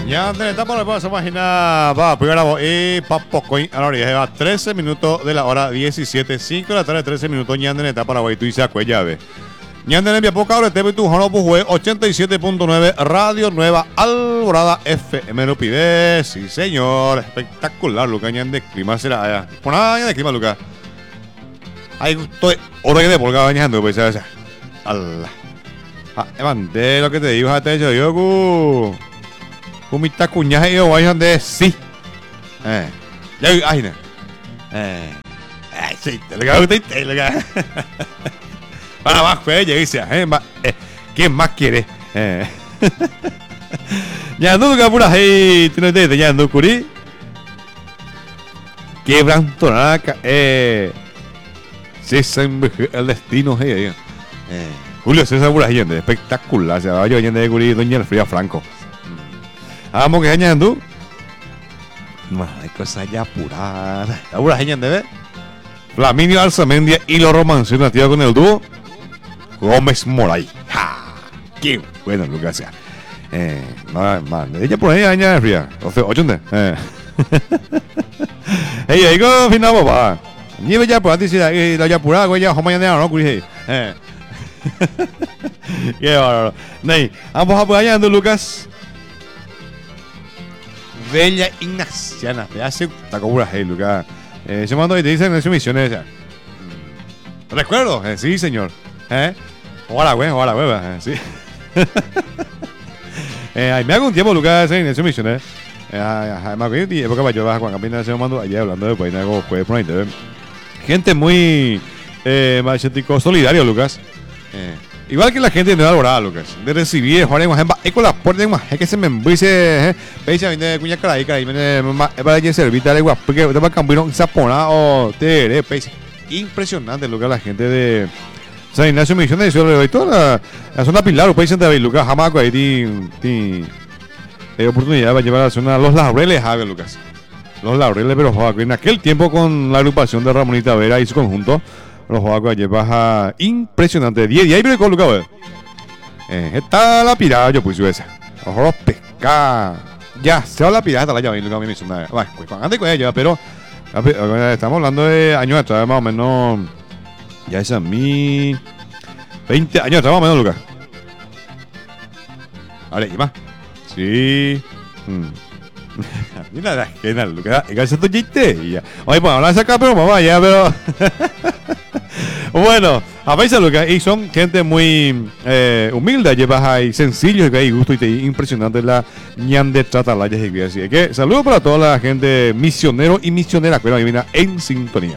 Ya estamos en esa página va primero y Papocoin a la hora lleva 13 minutos de la hora 17, 5 de la tarde, 13 minutos ñande neta Paraguay tu y Acue llave. Ñande en poca hora te tu Jono Pujue 87.9 Radio Nueva Alborada FM lo pide. Sí, señor, espectacular, Luca ñande clima será allá. Por nada de clima, Luca. Hay gusto hora que te polga bañando, pues esa. Allah. Mandé lo que te digo, jate yo yoku. Kumita cuñaje yo vayan de sí. Ya ay no. Sí, te lo que para abajo, dice, ¿quién más quiere? Ya no que pura hey, tú no te ya no curi. Quebran tonaca, el destino, Julio César pura gente espectacular, se va yo de curi doña Elfrida Franco. Vamos que añadiendo. No, hay cosas ya puras. La pura gente ve. Flaminio Alzamendia y los romances nativos con el dúo Gómez Moray. ¡Ja! ¡Qué bueno, Lucas! No, man, ella por ahí añade fría. 8 Hey, ahí go finamos, va. Nieve ya por antes y la ya pura, güey, ya, como ya no, curi. Qué bárbaro. Ney, vamos a por allá, Lucas. Bella Ignaciana, te hace tacobura, hey, Lucas. Se mandó y te dicen en sus misiones. Recuerdo, sí, señor. Hola, güey, sí. Me hago un tiempo, Lucas, en sus misiones. Me hago un tiempo que yo Juan Campina se mandó allá hablando de pues, jueves por ahí. Gente muy solidario, Lucas. Igual que la gente de Nueva Alborada, Lucas, de recibir, Juan y con la puerta es que se me embuice, veis a mí de cuña cara y para que servir igual, porque te va a cambiar un sapona o te impresionante, Lucas, la gente de San Ignacio Misiones y toda la zona Pilar, país de Lucas, jamás ahí tiene oportunidad para llevar a la zona Los Laureles, Lucas. Los Laureles, pero en aquel tiempo con la agrupación de Ramonita Vera y su conjunto. Los juegos lleva impresionante. 10 y ahí pero con Lucas. Está la pirada, yo puse esa. Ojo, los pescados. Ya, se va la pirada, la llave. Lucas me hizo una. Bueno, pues antes con ella, pero. Estamos hablando de años atrás, más o menos. Ya es a mí. 20 años atrás, más o menos, Lucas. Ahora, ¿y más? Sí. Mira, que nada, Lucas. ¿Qué tu chiste? Oye, pues hablar acá, pero mamá, ya, pero. Bueno, a veces lo que hay son gente muy humilde, llevas ahí sencillos y que hay gusto y te impresionante la ñande trata la y así que saludos para toda la gente misionero y misionera que nos viene en sintonía.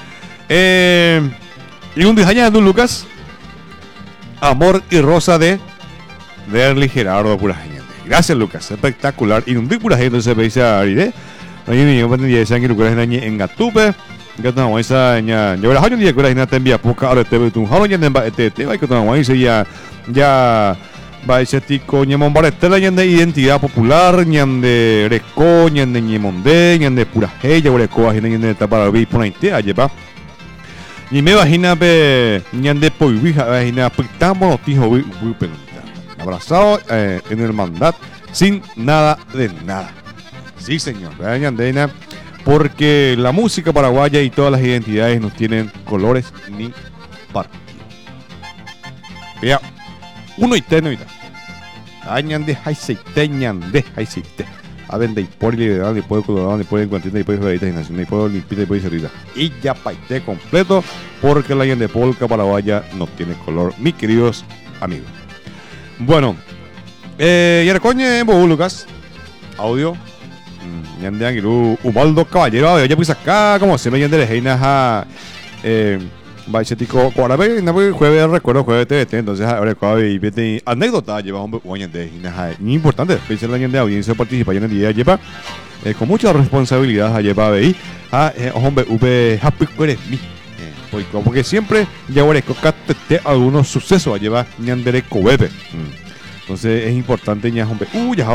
Y un diseño de Lucas, Amor y Rosa de Derly Gerardo pura gente. Gracias, Lucas, espectacular. Y un día pura gente se ve a Aride. Ahí me llevo de sangre Lucas en Gatupe. Que tengo esa ya verás hoy en día que la gente envía poca ahora te tu halo ya te va que tengo ahí ya va ese tico ñemon baretela de identidad popular ñande reco ñande ñemonde ñande pura heya reco ñande para vi por ahí te lleva ni me imagina pe ñande poivija imagina pictamos los tijos abrazado en el mandat sin nada de nada. Sí, señor, ñande porque la música paraguaya y todas las identidades no tienen colores ni partido. Vea, uno y te no y tal. Añande, jaiseite, ñande, jaiseite. A vende y por liberal, y puede colorado, y puede encuentrar, y puede verita, y nacional, y puede limpiar, y puede cerrita. Y ya paite completo, porque la ñande polca paraguaya no tiene color, mis queridos amigos. Bueno, y recoñe en Bogú, Lucas. Audio. Ñande Angiru, Ubaldo Caballero, ya pues acá, como se me ñande de Heina, Baixetico, Cuarabe, jueves, recuerdo jueves TVT, entonces ahora y anécdota lleva un buen ñande, muy importante, pensé la ñande audiencia participa en el día, lleva con mucha responsabilidad, lleva ahí, hombre, happy eres mi, porque siempre ya ahora algunos sucesos, lleva ñande Cobebe. Entonces es importante ya hombre, ya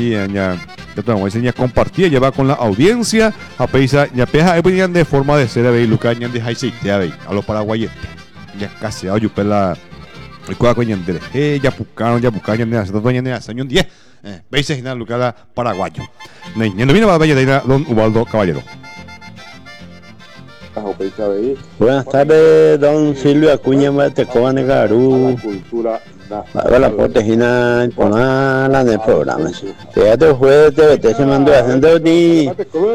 compartir, lleva con la audiencia, a pesar ya peja de forma de ser a ver Lucas de Jaiseite a los paraguayos ya casi a yupela el cuadro coñandere ya buscaron ya hace 2 años años 10 veis en la local paraguayo no viene para Valladolid don Ubaldo Caballero. Buenas tardes, don Silvio Acuña Matecoa Negaru. La protegina con la del programa. Teatro jueves te se mandó haciendo de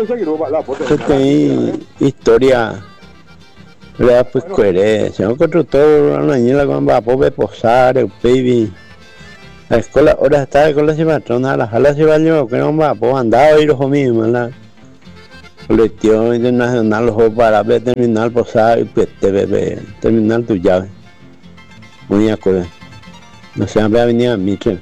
historia. La pues coherencia, un constructor, una niña con va a poder posar, el baby. La escuela, ahora está con la cimatrona, la jala se bañó, que no va a poder andar y los mismos, la colección internacional, los para terminal posar y terminal tu llave. Muy acuerdo. No se había venido a Mitre.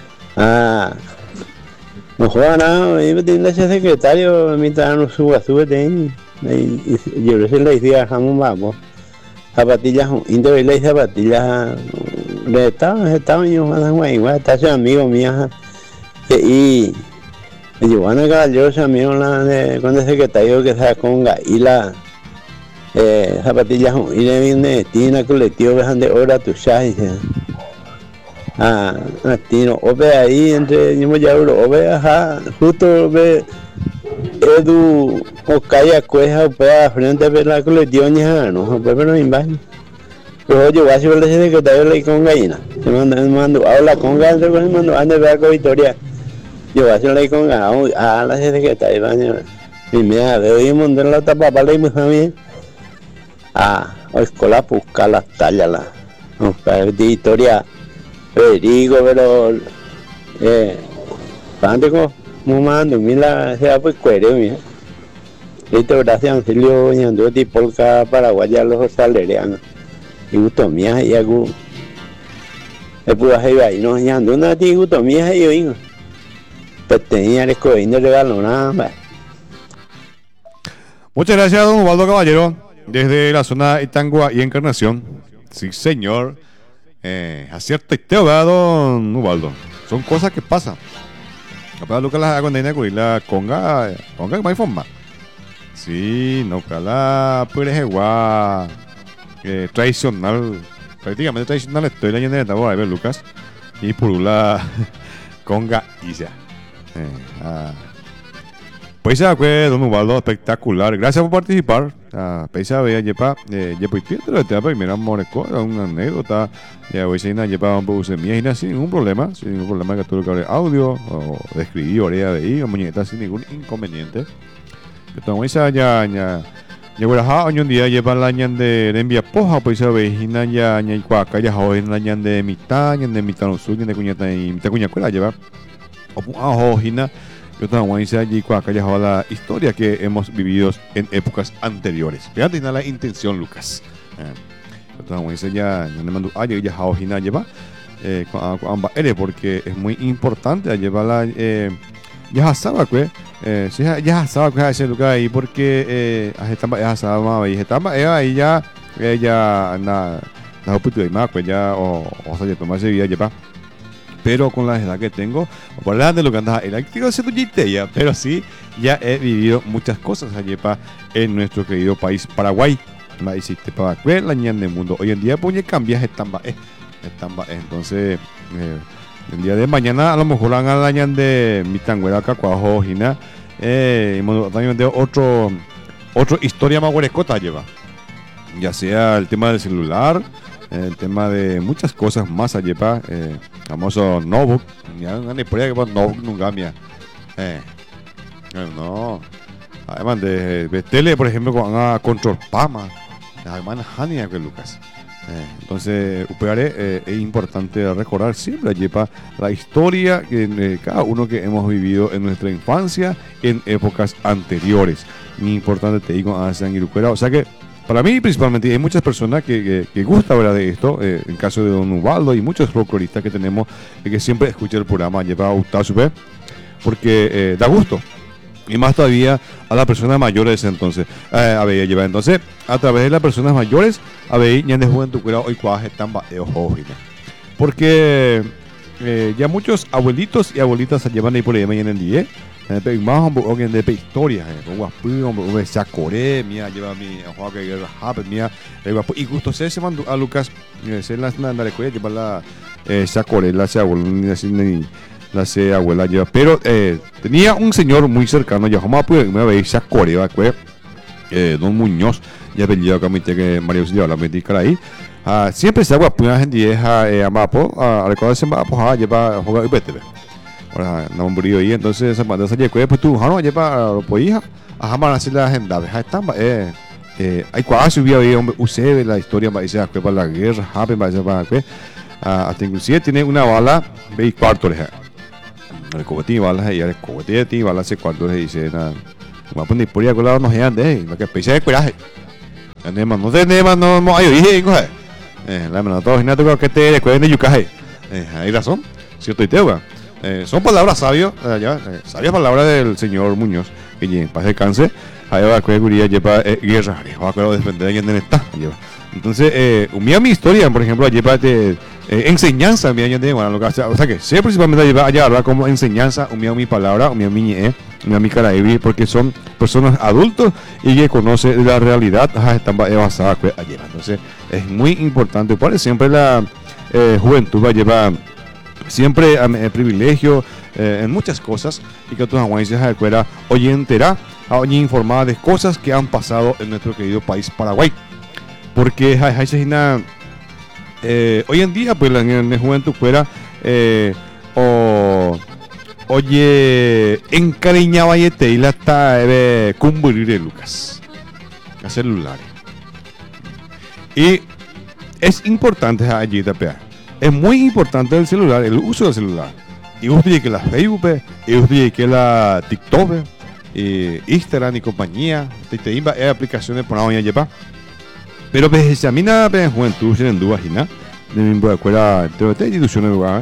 No juega nada, y tiene ese secretario, mientras no sube de yo le decía jamón vamos zapatillas y le zapatillas de estaba yo igual está su amigo mío y yo van a caballero su amigo con el secretario que se conga y la zapatillas y le viene tiene colectivo dejan de hora tu chai tino o ve ahí entre yo ya o ve justo ve Edu o calla cueja o pega frente a ver la colección ya no pero no imbáis pero yo voy a decir que te le con gallina se mando habla con gallina se mando ande ver con Victoria yo voy a decirle con gallina la gente que está ahí baño y me veo y mandar la tapa para ir a mí o escuela busca la talla la no para Victoria Federico pero panteco mando mira sea pues coherente esto gracias Angelio ñando de polka paraguaya los salerianos y gusto mía y algo es pura jeva y no ñando una ti gusto mía y yo pues tenía el escogiendo regalo nada. Muchas gracias don Ubaldo Caballero desde la zona de Itangua y Encarnación. Sí señor, acierto y te va don Ubaldo, son cosas que pasan. Capaz lo que las condena con la conga que más forma. Sí, no cala pues igual tradicional, prácticamente tradicional estoy leyendo de tabla ver Lucas y por la conga y ya. Pues ya fue don Ubaldo espectacular. Gracias por participar. Pesa veía yepa yepa piedra te primera moreco una anécdota ya voy a llevar un poco de mía sin ningún problema que tuve que hablar audio o de escribir orea de ahí o muñeca sin ningún inconveniente. Entonces ya bueno un día lleva la ñan de envía poja pues ya veía ya cuaca ya hoy la ñan de mitad no sur de cuñata y mitad cuña cuela lleva o hojina. Yo también voy a decir allí cuando haya la historia que hemos vivido en épocas anteriores. Fíjate la intención, Lucas. Yo también voy a decir ya le mando a ya hojina lleva con ambas L porque es muy importante llevarla ya sabe que ya sabe que ese lugar ahí porque ya sabe ahí ya na oportunidad de más pues ya o sea ya tomar ese día lleva. Pero con la edad que tengo, por delante de lo que andas eléctrico, pero sí, ya he vivido muchas cosas allí en nuestro querido país Paraguay. Me hiciste para ver la ñan del mundo. Hoy en día, pues, cambias estamba. Entonces, el día de mañana, a lo mejor van a la ñan de Mitangüera, Cacuajo, Jina. También de otra historia más huerescota lleva. Ya sea el tema del celular. El tema de muchas cosas más allá famoso notebook ya no ni por ahí que notebook nunca mía no además de tele por ejemplo con control pama además Hania que Lucas entonces es importante recordar siempre allí la historia que cada uno que hemos vivido en nuestra infancia en épocas anteriores muy importante te digo a Sanguiruquera o sea que para mí, principalmente, hay muchas personas que gustan hablar de esto, en caso de don Ubaldo y muchos folcloristas que tenemos que siempre escuchan el programa, lleva a gustar su vez, porque da gusto. Y más todavía a las personas mayores entonces. Entonces, a través de las personas mayores, ya de juventud, hoy cuaje tan baeo. Porque ya muchos abuelitos y abuelitas se llevan ahí por ahí mañana en día. Más un poco de historia, un sacoré, mía, lleva mi juego que rápido, mía, y justo se mandó a Lucas, se la recuerda, lleva la sacoré, la se abuela lleva, pero tenía un señor muy cercano, ya jamás pude me veía sacoré, don Muñoz, ya venía a comité que María Auxilio la medicara ahí. Siempre se agua puñas en día a mapo, a recordar ese mapo, lleva jugar y vete. Ahora no un brillo ahí, entonces se mandó a salir pues tú no lleva por hija a jamás hacer la agenda deja estamba hay cuál subía ahí usted la historia va a decir para la guerra happy va a decir para que hasta inclusive tiene una bala de cuarto de el cogote balas y el cogote tiene balas de cuarto de dice nada va a poner por ahí con la no gente que pese de coraje no hay hijo la menor todo gimnasio que te recuerden de yucaje hay razón cierto y teuga. Son palabras sabias, sabias palabras del señor Muñoz, que en paz descanse, ahí va a lleva guerra, va a defender a quien está. Entonces, mi historia, por ejemplo, lleva enseñanza, o sea que sé principalmente lleva allá como enseñanza, mi palabra, mi caraíbi, porque son personas adultos y que conocen la realidad, están basadas allá. Entonces, es muy importante, por siempre la juventud va a llevar siempre privilegio en muchas cosas y que otros aguantes de escuela hoy entera hoy informada de cosas que han pasado en nuestro querido país Paraguay porque hoy en día pues la juventud fuera oye encariñaba y te la está cumplir Lucas a celulares y es importante allí tapear. Es muy importante el celular, el uso del celular. Y usted que la Facebook, y usted que la TikTok, Instagram y compañía, te iba a aplicaciones por ahora lleva. Pero pues si a mí nada de juventud se en duda hina, de mi escuela de instituciones lugar.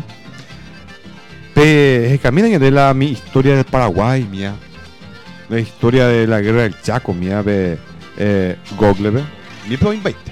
Pues caminan de mi historia de Paraguay, mía. La historia de la guerra del Chaco, mía, de Google, mi puedo invitar.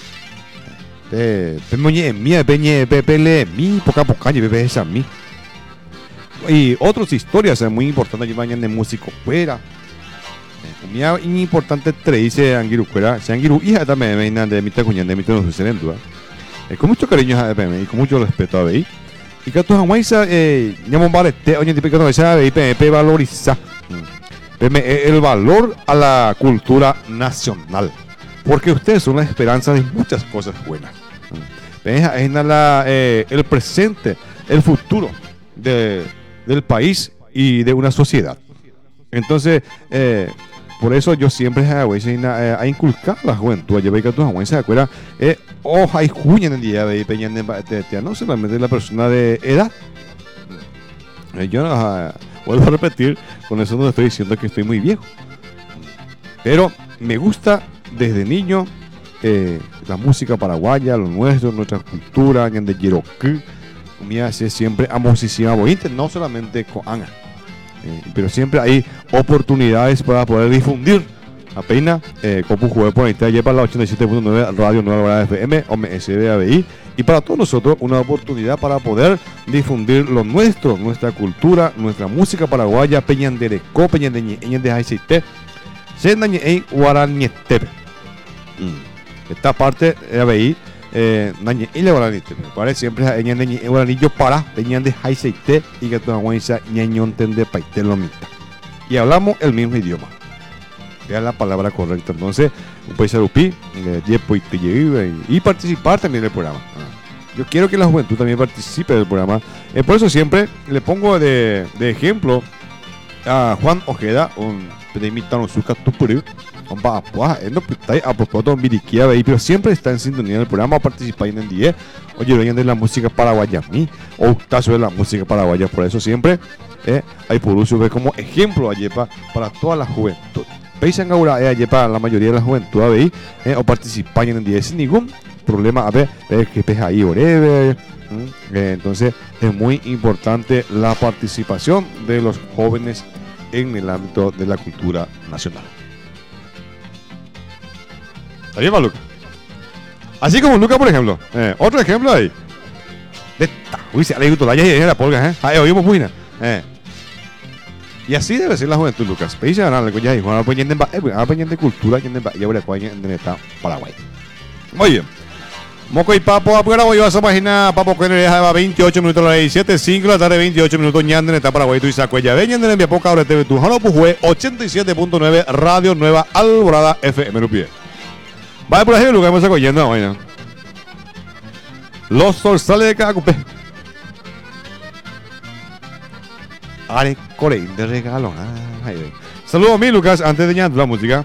Y otras historias muy importantes llevan de músico fuera importante dice Angiru fuera si Angiru hija también de mi tacuñán de mi tono sucediendo con mucho cariño y con mucho respeto a ver y que todos aguaisa llaman vale oye típico no sabe y valoriza el valor a la cultura nacional porque ustedes son la esperanza de muchas cosas buenas. Es el presente, el futuro del país y de una sociedad. Entonces, por eso yo siempre a inculcar a la juventud, a llevar a tus se acuerdan, hay juña en el día de peña no solamente la persona de edad. Yo vuelvo a repetir, con eso no estoy diciendo que estoy muy viejo. Pero me gusta desde niño la música paraguaya, lo nuestro, nuestra cultura, de Yeroku, me hace siempre amosísima bonita, no solamente con Ana, pero siempre hay oportunidades para poder difundir. Apenas, como jugué por ahí, lleva la 87.9 Radio Nueva FM o MSBABI, y para todos nosotros una oportunidad para poder difundir lo nuestro, nuestra cultura, nuestra música paraguaya, Peñandereco, Peñandeñe Haicite, Sendañe Guaraniete. Esta parte de ABI, Nañe y Guaranite, me parece siempre Ñañe Guaranillo para Peñande Haicite y que toda guanza Ñañón Tende Paite Lomita. Y hablamos el mismo idioma. Es la palabra correcta. Entonces, un país arupí, y participar también del programa. Yo quiero que la juventud también participe del programa. Por eso siempre le pongo de ejemplo a Juan Ojeda, un pedimita suca tupuri, pero siempre está en sintonía del programa, participa en el día. Oye, lo de la música paraguaya, o está sobre la música paraguaya. Por eso siempre hay por uso como ejemplo allí para toda la juventud. Veis en ahora para la mayoría de la juventud o participan en el día sin ningún problema. A ver que pesa ahí whatever. Entonces es muy importante la participación de los jóvenes en el ámbito de la cultura nacional. ¿Está bien, Luca? Así como Luca, por ejemplo. Otro ejemplo ahí. De esta, uy, se le gustó la ya la polga, oímos muy bien. Y así debe ser la juventud, Lucas. País a ganar, ya dijo, a pendiente cultura, ya voy a coña en esta Paraguay. Muy bien. Moco y Papo, ahora voy a esa página, Papo que deja 28 minutos a las 17, 5 de la tarde, 28 minutos, ñanden está Paraguay, tú y Sacuella, ven, ñanden en mi poca hora TV, tu Jano Pujue, 87.9, Radio Nueva Alborada, FM, no pide. Vaya por ahí, Lucas, vamos a coyendo, vaina. Los solsales de Cacupé. Are Coreín de regalo. Saludos a mí, Lucas, antes de ñandar la música.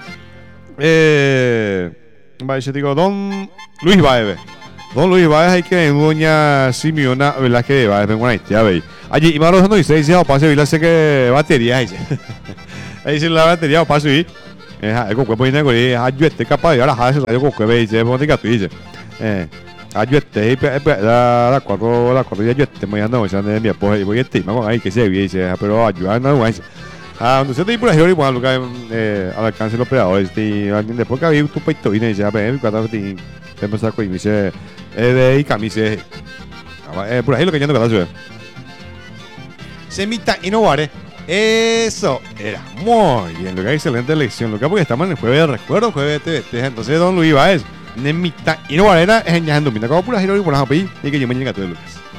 Yo digo, Don Luis Baez. Don Luis Baez, hay que doña Simeona Velázquez de Baez, vengo a ya veis. Allí, y más no dice, dice, pase, vi la sé que batería, dice. Ahí dice la batería, paso y. El coque pone con él, ayuete capaz, y ahora hace el radio coque, dice, ponte que tú dice. Ayuete, la cuatro, y ayuete, me ando, ya de mi apoyo, y voy a estimar con ahí que se dice, pero ayudando, güey. Donde se te por ahí, bueno, al alcance de los operadores, después que había tu peito y dice, cuando te empezó con dice, y camise, por ahí lo que yo no me da Semita y no vale. Eso era muy bien, lo que hay excelente lección, lo que porque estamos en el jueves de recuerdo, jueves de TVT, entonces Don Luis Baez, Nemita y no vale, es en Yajandomina, como pura giro y por la y que yo me llegue a todo Lucas.